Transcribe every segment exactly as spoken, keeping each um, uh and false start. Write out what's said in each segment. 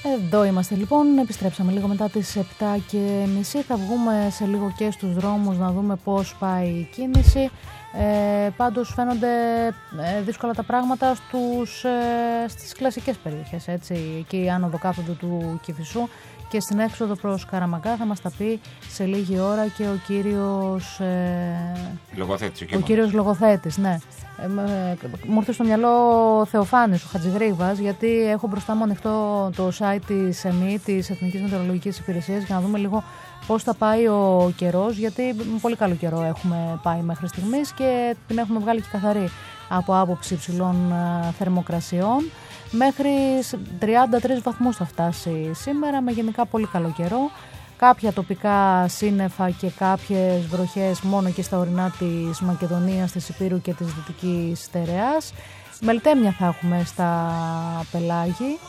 Εδώ είμαστε λοιπόν, επιστρέψαμε λίγο μετά τις επτά και μισή, θα βγούμε σε λίγο και στους δρόμους να δούμε πώς πάει η κίνηση. Ε, πάντως φαίνονται ε, δύσκολα τα πράγματα στους, ε, στις κλασικές περιοχές, έτσι, εκεί η άνοδο κάθοδο του Κηφισού και στην έξοδο προς Καραμαγκά. Θα μας τα πει σε λίγη ώρα και ο κύριος ε, Λογοθέτης, ο, ο κύριος Λογοθέτης, ναι. Ε, μου ήρθε στο μυαλό ο Θεοφάνης, ο Χατζηγρήβας, γιατί έχω μπροστά μου ανοιχτό το site της ΕΜΗ, της Εθνικής Μετεωρολογικής Υπηρεσίας, για να δούμε λίγο πώς θα πάει ο καιρός, γιατί πολύ καλό καιρό έχουμε πάει μέχρι στιγμής και την έχουμε βγάλει και καθαρή από άποψη υψηλών θερμοκρασιών. Μέχρι τριάντα τρεις βαθμούς θα φτάσει σήμερα, με γενικά πολύ καλό καιρό. Κάποια τοπικά σύννεφα και κάποιες βροχές μόνο και στα ορεινά της Μακεδονίας, της Ηπείρου και της Δυτικής Στερεάς. Μελτέμια θα έχουμε στα πελάγη.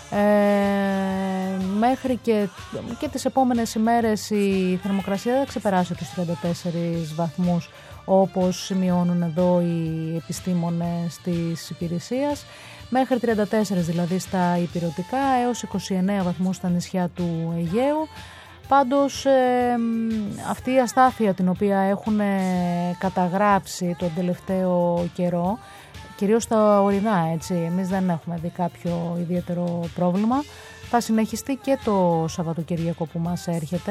Ε, μέχρι και, και τις επόμενες ημέρες η θερμοκρασία δεν θα ξεπεράσει τους τριάντα τέσσερις βαθμούς, όπως σημειώνουν εδώ οι επιστήμονες της υπηρεσίας. Μέχρι τριάντα τέσσερα δηλαδή στα ηπειρωτικά, έως είκοσι εννέα βαθμούς στα νησιά του Αιγαίου. Πάντως ε, αυτή η αστάθεια την οποία έχουν καταγράψει τον τελευταίο καιρό, κυρίως στα ορεινά, έτσι, εμείς δεν έχουμε δει κάποιο ιδιαίτερο πρόβλημα, θα συνεχιστεί και το Σαββατοκυριακό που μας έρχεται.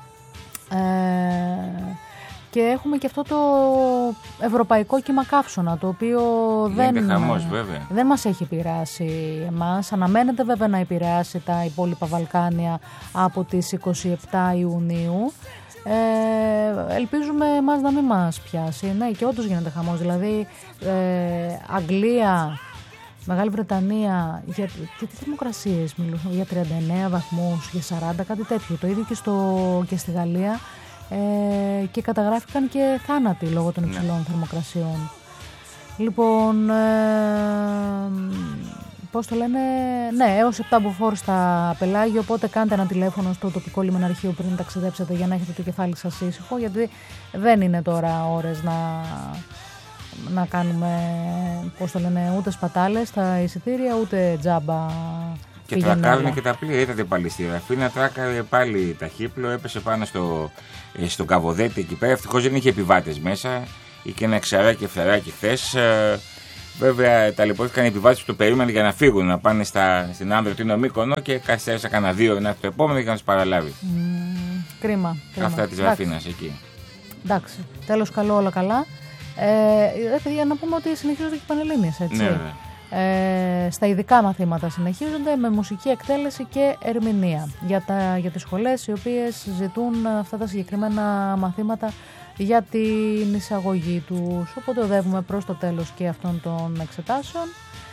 Ε, και έχουμε και αυτό το ευρωπαϊκό κύμα καύσωνα, το οποίο δεν, χαμός, βέβαια. δεν μας έχει επηρεάσει εμάς. Αναμένεται βέβαια να επηρεάσει τα υπόλοιπα Βαλκάνια από τις είκοσι επτά Ιουνίου. Ε, ελπίζουμε εμάς να μην μας πιάσει. Ναι, και όντως γίνεται χαμός. Δηλαδή ε, Αγγλία, Μεγάλη Βρετανία, για, για τι θερμοκρασίες μιλούσαμε, για τριάντα εννέα βαθμούς, για σαράντα, κάτι τέτοιο. Το ίδιο και, στο, και στη Γαλλία. Ε, και καταγράφηκαν και θάνατοι λόγω των υψηλών ναι. θερμοκρασιών. Λοιπόν, ε, πώς το λένε, ναι, έως επτά μποφόρ στα πελάγια, οπότε κάντε ένα τηλέφωνο στο τοπικό λιμεναρχείο πριν ταξιδέψετε για να έχετε το κεφάλι σας ήσυχο, γιατί δεν είναι τώρα ώρες να, να κάνουμε, πώς το λένε, ούτε σπατάλες στα εισιτήρια, ούτε τζάμπα. Και τρακάρουν και τα πλοία, είδατε πάλι στη Ραφίνα, τράκαρε πάλι ταχύπλο, έπεσε πάνω στο, στον Καβοδέτη εκεί πέρα. Ευτυχώς δεν είχε επιβάτες μέσα, είχε ένα εξαράκι φτεράκι χθες. Ε, βέβαια ταλαιπωρήθηκαν οι επιβάτες που το περίμεναν για να φύγουν, να πάνε στα, στην Άνδρο, την Ομίκονο, και καθυστέρησαν κανένα δύο ώρα να έρθει το επόμενο και να τους παραλάβει. Mm, κρίμα, κρίμα. Αυτά της Ραφίνας εκεί. Εντάξει, τέλος καλό, όλα καλά. Ε, παιδιά, να πούμε ότι συνεχίζονται και οι Πανελλήνιες, έτσι. Ναι, Ε, στα ειδικά μαθήματα συνεχίζονται με μουσική εκτέλεση και ερμηνεία για, τα, για τις σχολές οι οποίες ζητούν αυτά τα συγκεκριμένα μαθήματα για την εισαγωγή τους. Οπότε οδεύουμε προς το τέλος και αυτών των εξετάσεων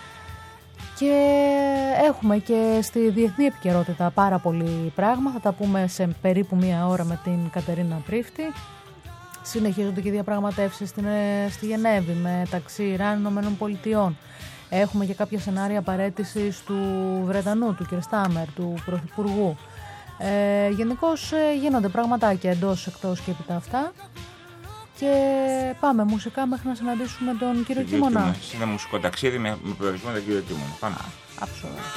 και έχουμε και στη διεθνή επικαιρότητα πάρα πολύ πράγμα. Θα τα πούμε σε περίπου μία ώρα με την Κατερίνα Πρίφτη. Συνεχίζονται και διαπραγματεύσεις στην, στη Γενέβη μεταξύ Ιράν και ΗΠΑ. Έχουμε και κάποια σενάρια παραίτησης του Βρετανού, του κ. Στάμερ, του Πρωθυπουργού. Ε, γενικώς ε, γίνονται πραγματάκια εντός, εκτός και έπειτα αυτά. Και πάμε μουσικά μέχρι να συναντήσουμε τον κύριο Κίμωνα. Είναι ένα μουσικό ταξίδι με προορισμό τον κύριο Κίμωνα. Πάμε. Άψογα.